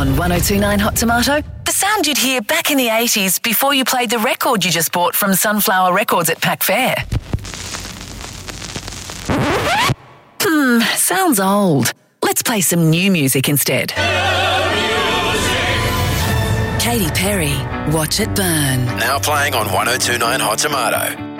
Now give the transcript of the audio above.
On 1029 Hot Tomato, the sound you'd hear back in the 80s before you played the record you just bought from Sunflower Records at Pack Fair. Sounds old. Let's play some new music instead. Katy Perry, Watch It Burn. Now playing on 1029 Hot Tomato.